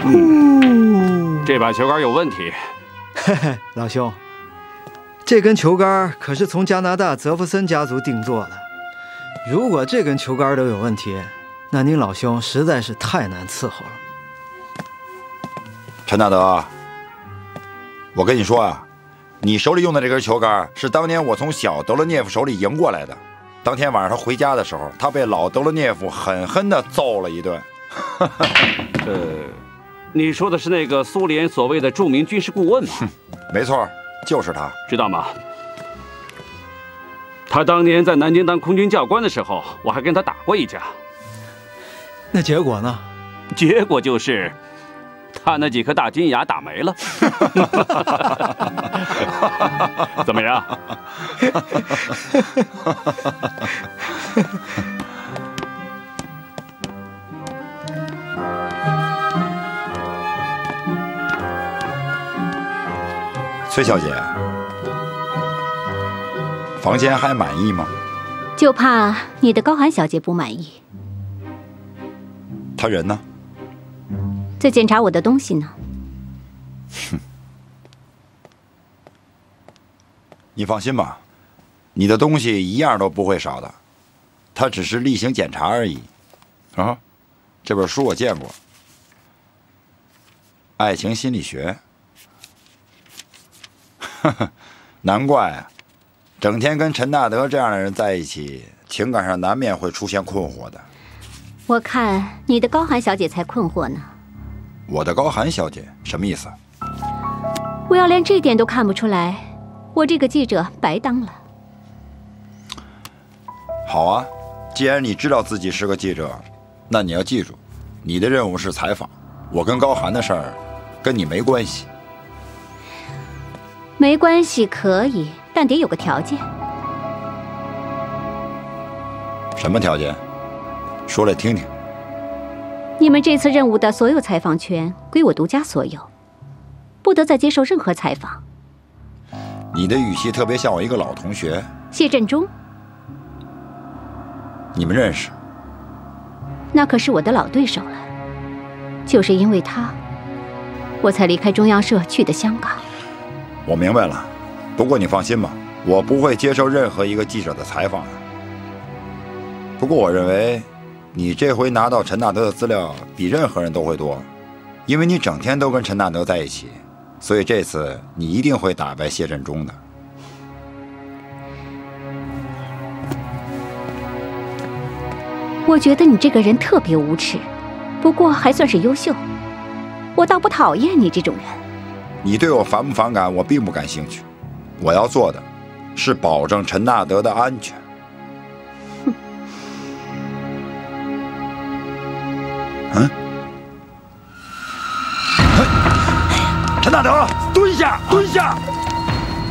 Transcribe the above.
这把球杆有问题。 嘿嘿，老兄，这根球杆可是从加拿大泽弗森家族定做的。如果这根球杆都有问题，那您老兄实在是太难伺候了。 陈大德，我跟你说啊，你手里用的这根球杆是当年我从小德罗涅夫手里赢过来的。当天晚上他回家的时候，他被老德罗涅夫狠狠地揍了一顿。 你说的是那个苏联所谓的著名军事顾问吗？ 没错，就是他。 知道吗？他当年在南京当空军教官的时候，我还跟他打过一架。 那结果呢？ 结果就是他那几颗大金牙打没了。怎么样？ 崔小姐，房间还满意吗？ 就怕你的高寒小姐不满意。 她人呢？ 在检查我的东西呢。 哼，你放心吧，你的东西一样都不会少的。她只是例行检查而已。啊，这本书我见过，《爱情心理学》。难怪啊，整天跟陈大德这样的人在一起，情感上难免会出现困惑的。 我看你的高寒小姐才困惑呢。 我的高寒小姐什么意思？ 我要连这点都看不出来，我这个记者白当了。 好啊，既然你知道自己是个记者，那你要记住，你的任务是采访，我跟高寒的事儿跟你没关系。 没关系，可以，但得有个条件。 什么条件？说来听听。 你们这次任务的所有采访权归我独家所有，不得再接受任何采访。 你的语气特别像我一个老同学， 谢振中。 你们认识？ 那可是我的老对手了，就是因为他，我才离开中央社去的香港。 我明白了，不过你放心吧，我不会接受任何一个记者的采访的。不过我认为，你这回拿到陈大德的资料比任何人都会多，因为你整天都跟陈大德在一起，所以这次你一定会打败谢振中的。 我觉得你这个人特别无耻，不过还算是优秀，我倒不讨厌你这种人。 你对我反不反感，我并不感兴趣。我要做的是保证陈大德的安全。嗯？陈大德，蹲下，蹲下！